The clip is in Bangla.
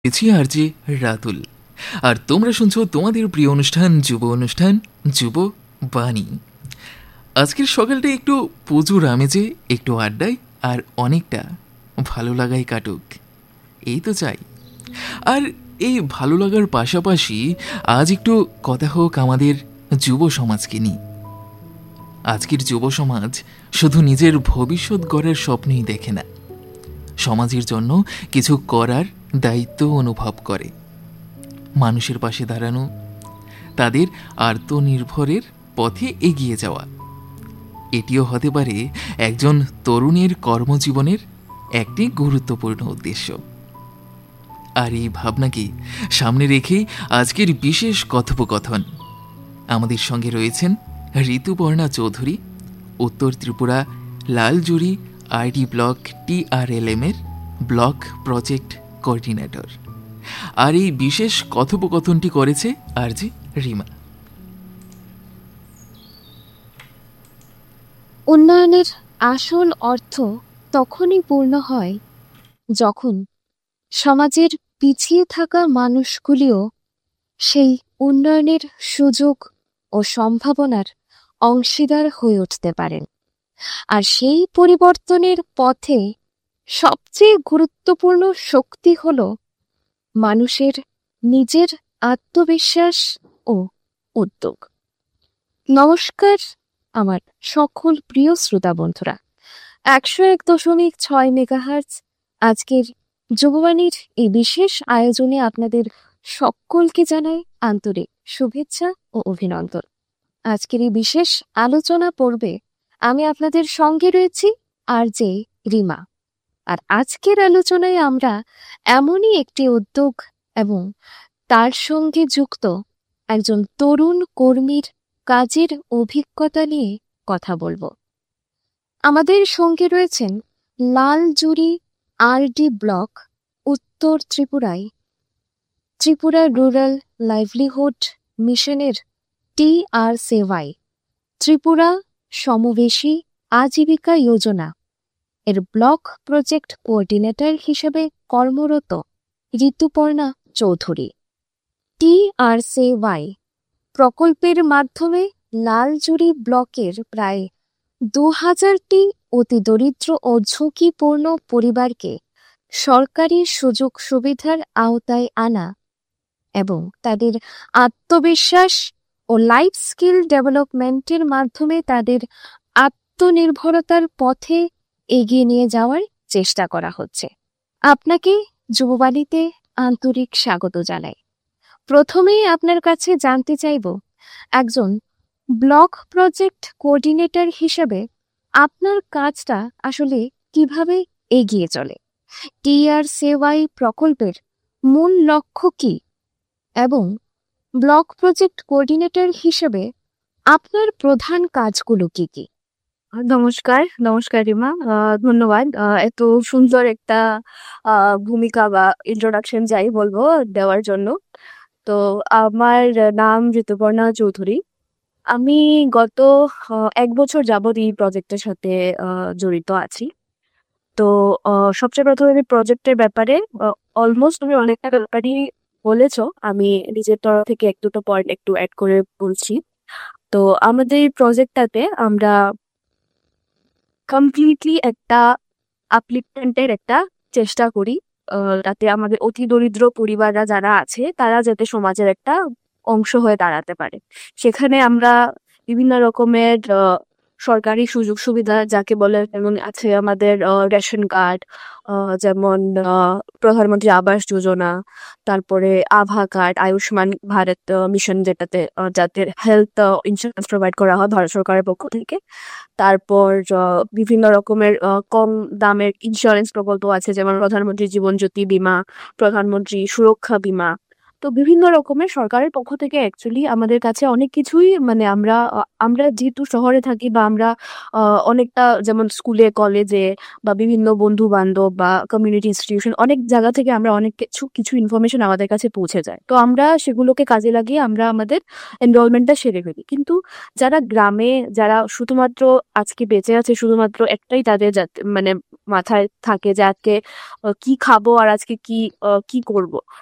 পেয়েছি আর যে রাতুল। আর তোমরা শুনছো তোমাদের প্রিয় অনুষ্ঠান যুব বাণী। আজকের সকালটা একটু প্রচুর আমেজে, একটু আড্ডায় আর অনেকটা ভালো লাগাই কাটুক, এই তো চাই। আর এই ভালো লাগার পাশাপাশি আজ একটু কথা হোক আমাদের যুব সমাজকে নিয়ে। আজকের যুব সমাজ শুধু নিজের ভবিষ্যৎ গড়ার স্বপ্নই দেখে না, সমাজের জন্য কিছু করার দায়িত্ব অনুভব করে। মানুষের পাশে দাঁড়ানো, তাদের আত্মনির্ভরের পথে এগিয়ে যাওয়া, এটিও হতে পারে একজন তরুণের কর্মজীবনের একটি গুরুত্বপূর্ণ উদ্দেশ্য। আর এই ভাবনাকে সামনে রেখেই আজকের বিশেষ কথোপকথন। আমাদের সঙ্গে রয়েছেন ঋতুপর্ণা চৌধুরী, উত্তর ত্রিপুরা লালজুড়ি আরডি ব্লক TRLM এর ব্লক প্রজেক্ট কোঅর্ডিনেটর। আর এই বিশেষ কথোপকথনটি করেছে আরজি রিমা। উন্নয়নের আসল অর্থ তখনই পূর্ণ হয় যখন সমাজের পিছিয়ে থাকা মানুষগুলিও সেই উন্নয়নের সুযোগ ও সম্ভাবনার অংশীদার হয়ে উঠতে পারেন। আর সেই পরিবর্তনের পথে সবচেয়ে গুরুত্বপূর্ণ শক্তি হল মানুষের নিজের আত্মবিশ্বাস ও উদ্যোগ। নমস্কার আমার সকল প্রিয় শ্রোতা বন্ধুরা, 101.6 মেগাহার্টজ আজকের যুববাণীর এই বিশেষ আয়োজনে আপনাদের সকলকে জানাই আন্তরিক শুভেচ্ছা ও অভিনন্দন। আজকের এই বিশেষ আলোচনা পর্বে আমি আপনাদের সঙ্গে রয়েছি আরজে রিমা। আর আজকের আলোচনায় আমরা এমনই একটি উদ্যোগ এবং তার সঙ্গে যুক্ত একজন তরুণ কর্মীর কাজের অভিজ্ঞতা নিয়ে কথা বলবো। আমাদের সঙ্গে রয়েছেন লালজুড়ি আরডি ব্লক, উত্তর ত্রিপুরায় ত্রিপুরা রুরাল লাইভলিহুড মিশনের TRCY, ত্রিপুরা সমবেশী আজীবিকা যোজনা এর ব্লক প্রজেক্ট কোঅর্ডিনেটর হিসেবে কর্মরত ঋতুপর্ণা চৌধুরী। TRCY প্রকল্পের মাধ্যমে লালজুড়ি ব্লকের প্রায় 2000টি অতি দরিদ্র ও ঝুঁকিপূর্ণ পরিবারকে সরকারি সুযোগ সুবিধার আওতায় আনা এবং তাদের আত্মবিশ্বাস ও লাইফ স্কিল ডেভেলপমেন্টের মাধ্যমে তাদের আত্মনির্ভরতার পথে এগিয়ে নিয়ে যাওয়ার চেষ্টা করা হচ্ছে। আপনাকে যুববাণীতে আন্তরিক স্বাগত জানাই। প্রথমেই আপনার কাছে জানতে চাইব, একজন ব্লক প্রজেক্ট কোঅর্ডিনেটর হিসেবে আপনার কাজটা আসলে কিভাবে এগিয়ে চলে? TRCY প্রকল্পের মূল লক্ষ্য কি এবং ব্লক প্রজেক্ট কোঅর্ডিনেটর হিসেবে আপনার প্রধান কাজগুলো কি কি? নমস্কার রিমা, ধন্যবাদ এত সুন্দর একটা ভূমিকা বা ইন্ট্রোডাকশন যাই বলবো দেওয়ার জন্য। তো আমার নাম ঋতুপর্ণা চৌধুরী। আমি গত 1 বছর যাবৎ এই প্রজেক্টের সাথে জড়িত আছি। তো সবচেয়ে প্রথমে আমি প্রজেক্টের ব্যাপারে অলমোস্ট তুমি অনেকটা ব্যাপারই বলেছো, আমি নিজের তরফ থেকে 1-2টো পয়েন্ট একটু অ্যাড করে বলছি। তো আমাদের এই প্রজেক্টটাতে আমরা কমপ্লিটলি একটা আপলিফমেন্টের একটা চেষ্টা করি, যাতে আমাদের অতি দরিদ্র পরিবাররা যারা আছে তারা যাতে সমাজের একটা অংশ হয়ে দাঁড়াতে পারে। সেখানে আমরা বিভিন্ন রকমের সরকারি সুযোগ সুবিধা যাকে বলে, যেমন আছে আমাদের রেশন কার্ড, যেমন প্রধানমন্ত্রী আবাস যোজনা, তারপরে আভা কার্ড, আয়ুষ্মান ভারত মিশন, যেটাতে যাদের হেলথ ইন্স্যুরেন্স প্রোভাইড করা হয় ভারত সরকারের পক্ষ থেকে। তারপর বিভিন্ন রকমের কম দামের ইন্স্যুরেন্স প্রকল্প আছে, যেমন প্রধানমন্ত্রী জীবন জ্যোতি বীমা, প্রধানমন্ত্রী সুরক্ষা বীমা, তো বিভিন্ন রকমের সরকারের পক্ষ থেকে অ্যাকচুয়ালি আমাদের কাছে অনেক কিছুই মানে আমরা যেহেতু শহরে থাকি বা আমরা অনেকটা যেমন স্কুলে কলেজে বা বিভিন্ন বন্ধু বান্ধব বা কমিউনিটি ইনস্টিটিউশন অনেক জায়গা থেকে আমরা অনেক কিছু ইনফরমেশন আমাদের কাছে পৌঁছে যায়, তো আমরা সেগুলোকে কাজে লাগিয়ে আমরা আমাদের এনরোলমেন্টটা সেরে ফেলি। কিন্তু যারা গ্রামে, যারা শুধুমাত্র আজকে বেঁচে আছে, শুধুমাত্র একটাই তাদের মানে মাথায় থাকে যে আজকে কি খাবো আর আজকে কি করব,